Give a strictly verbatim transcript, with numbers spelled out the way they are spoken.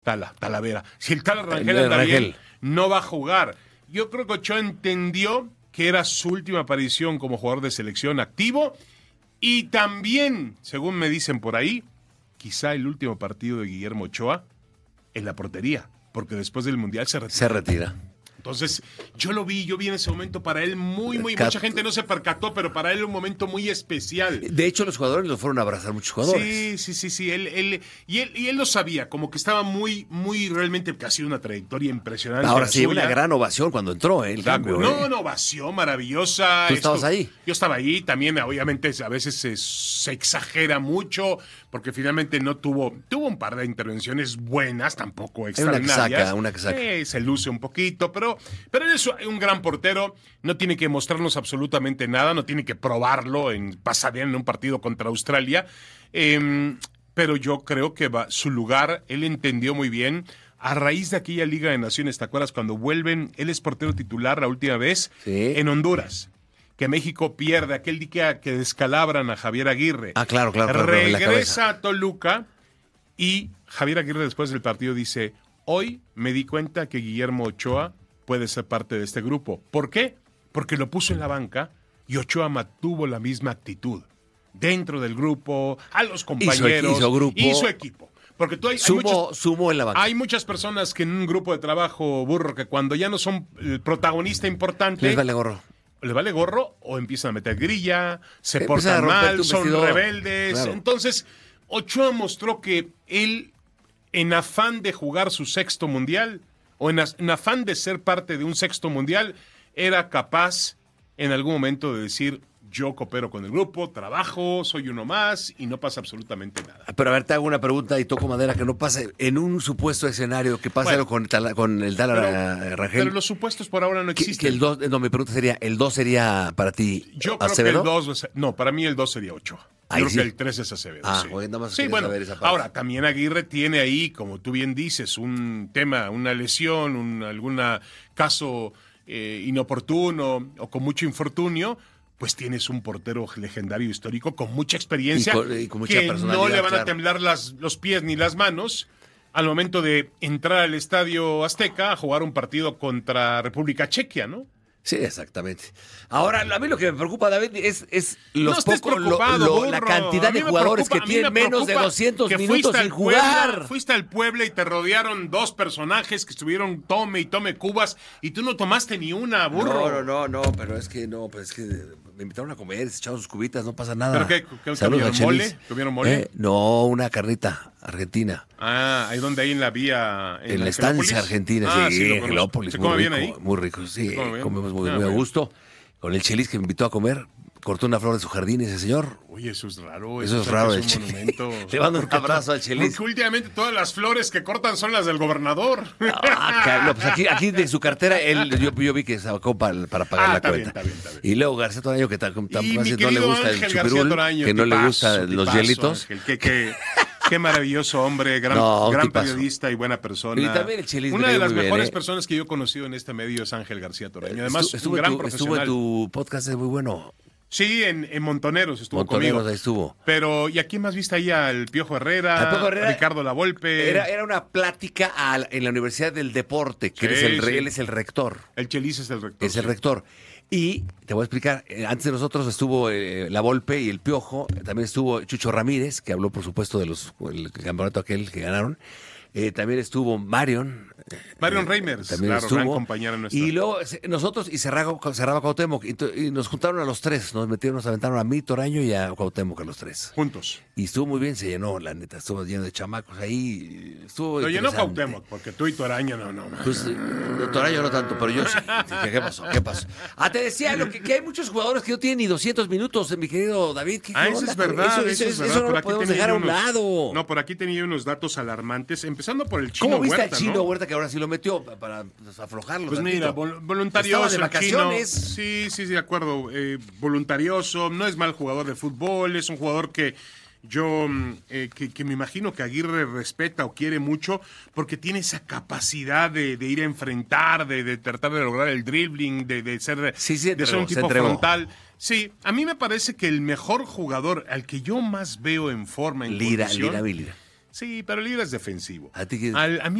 Tala, Talavera. Si el Tala Rangel anda Rangel. bien, no va a jugar. Yo creo que Ochoa entendió que era su última aparición como jugador de selección activo y también, según me dicen por ahí, quizá el último partido de Guillermo Ochoa en la portería, porque después del Mundial se retira. Se retira. Entonces, yo lo vi, yo vi en ese momento para él muy, muy, Cat- mucha gente no se percató, pero para él un momento muy especial. De hecho, los jugadores los fueron a abrazar muchos jugadores. Sí, sí, sí, sí. Él, él, y, él, y él lo sabía, como que estaba muy, muy realmente, que ha sido una trayectoria impresionante. Ahora la sí, suya. una gran ovación cuando entró, ¿eh? El cambio, No, ¿eh? no, ovación maravillosa. ¿Tú estabas ahí? Yo estaba ahí, también obviamente a veces se, se exagera mucho, porque finalmente no tuvo, tuvo un par de intervenciones buenas, tampoco Hay una que extraordinarias. saca, una que saca. Eh, se luce un poquito, pero, pero él es un gran portero, no tiene que mostrarnos absolutamente nada, no tiene que probarlo en Pasadena en un partido contra Australia, eh, pero yo creo que va, su lugar, él entendió muy bien. A raíz de aquella Liga de Naciones, ¿te acuerdas? Cuando vuelven, él es portero titular la última vez Sí. en Honduras, que México pierde, aquel día que descalabran a Javier Aguirre. Ah, claro, claro, claro, en la cabeza. Regresa a Toluca y Javier Aguirre después del partido dice, hoy me di cuenta que Guillermo Ochoa puede ser parte de este grupo. ¿Por qué? Porque lo puso en la banca y Ochoa mantuvo la misma actitud. Dentro del grupo, a los compañeros. Hizo, hizo grupo. Y su equipo. Porque tú hay, hay Sumo, muchos- sumo en la banca. hay muchas personas que en un grupo de trabajo, burro, que cuando ya no son el protagonista importante, Les vale gorro. le vale gorro o empiezan a meter grilla, se Empiezan a portan romperte mal, un son vestidor. rebeldes. Claro. Entonces, Ochoa mostró que él, en afán de jugar su sexto mundial, o en, as- en afán de ser parte de un sexto mundial, era capaz en algún momento de decir, yo coopero con el grupo, trabajo, soy uno más y no pasa absolutamente nada. Pero a ver, te hago una pregunta y toco madera que no pase. En un supuesto escenario que pase Bueno. algo con, el Tala- con el Tala Pero, Rangel. pero los supuestos por ahora no que, existen. que el dos, no, mi pregunta sería, ¿el dos sería para ti Yo creo Acevedo? que el dos, no, para mí el dos sería ocho. Yo Ahí creo sí. que el tres es Acevedo. Ah, sí, oye, nada más sí quería bueno, saber esa parte. ahora también Aguirre tiene ahí, como tú bien dices, un tema, una lesión, un algún caso eh, inoportuno o con mucho infortunio, pues tienes un portero legendario histórico con mucha experiencia Y con- y con mucha que no personalidad, le van claro. a temblar las, los pies ni las manos al momento de entrar al Estadio Azteca a jugar un partido contra República Checa, ¿no? Sí, exactamente. Ahora, a mí lo que me preocupa, David, es, es los No estés pocos, lo- preocupado, lo- la burro. cantidad A mí de me jugadores preocupa- que a mí me tienen menos de preocupa doscientos que minutos fuiste sin al Puebla, jugar. fuiste al Puebla y te rodearon dos personajes que estuvieron tome y tome cubas y tú no tomaste ni una, burro. No, no, no, no, pero es que no, pues es que me invitaron a comer, se echaron sus cubitas, no pasa nada. ¿Pero qué? ¿Qué- Saludos comieron a Chelis. mole? ¿Comieron mole? Eh, no, una carnita argentina. Ah, ahí donde hay en la vía. En, la estancia Angelópolis? argentina, Ah, sí, lo en conozco. Angelópolis. ¿Se muy come bien rico, ahí? Muy rico, sí, Se come bien. comemos muy, Ah, muy a bueno. gusto. Con el Chelis que me invitó a comer, cortó una flor de su jardín ese señor. Oye, eso es raro. Eso es sabe raro que del es un Chelis. monumento. Le mando un Porque- abrazo al Chelis. Porque últimamente todas las flores que cortan son las del gobernador. Ah, ca- no, pues aquí, aquí de su cartera, él, yo, yo vi que sacó para, para pagar Ah, la está bien, cuenta. está bien, está bien. Y luego García Toraño, que ta- tam- Y mi no le querido gusta el Ángel García chupirul, Toraño, que no le tipazo, gustan los tipazo, hielitos. Ángel, qué, qué- qué maravilloso hombre, gran, No, un gran tipazo. periodista y buena persona. Y también el Chelis me Una de cayó las muy bien, mejores ¿eh? personas que yo he conocido en este medio es Ángel García Toraño. Además, Estu- estuvo, un gran en tu, estuvo profesional. en tu podcast, es muy bueno. Sí, en, en Montoneros estuvo Montoneros, conmigo. ahí estuvo. Pero, ¿y a quién más viste ahí? Al Piojo Herrera, Al Piojo Herrera, Ricardo Lavolpe. Era, era una plática al- en la Universidad del Deporte, que Sí, eres el re- sí. él es el rector. El Chelis es el rector. Es el sí. rector. Y te voy a explicar, eh, antes de nosotros estuvo eh, La Volpe y el Piojo, eh, también estuvo Chucho Ramírez, que habló por supuesto de los el campeonato aquel que ganaron. Eh, también estuvo Marion. eh, Marion eh, Reimers, también claro, estuvo. gran compañera nuestra. Y luego se- nosotros y cerraba, cerraba Cuauhtémoc. Y, to- y nos juntaron a los tres, nos metieron, nos aventaron a mí, Toraño y a Cuauhtémoc a los tres. Juntos. Y estuvo muy bien, se llenó, la neta, estuvo lleno de chamacos ahí. Estuvo Lo llenó interesante. Cuauhtémoc, porque tú y tu araña no, no. Pues, eh, Toraño no tanto, pero yo sí. Dije, ¿qué pasó? ¿Qué pasó? Ah, te decía lo que, que hay muchos jugadores que no tienen ni doscientos minutos, mi querido David. ¿Qué, Ah, qué eso onda es con verdad. Eso, Eso, eso- es eso verdad. no Por lo aquí podemos tenía dejar a yo un unos- lado. No, por aquí tenía unos datos alarmantes, empezando por el Chino ¿Cómo viste Huerta, al Chino ¿no? Huerta que ahora sí lo metió pa- para pues, aflojarlo? Pues tantito? mira, vol- voluntarioso. Estaba de el Chino. vacaciones. Sí, sí, sí, de acuerdo. Eh, voluntarioso, no es mal jugador de fútbol, es un jugador que yo, mm, eh, que, que me imagino que Aguirre respeta o quiere mucho, porque tiene esa capacidad de, de ir a enfrentar, de, de tratar de lograr el dribbling, de, de ser, Sí, sí, de ser un se tipo entregó. frontal. Sí, a mí me parece que el mejor jugador al que yo más veo en forma, en Lira, condición, Lira, mi Lira. Sí, pero el líder es defensivo. ¿A ti qué- Al- a mí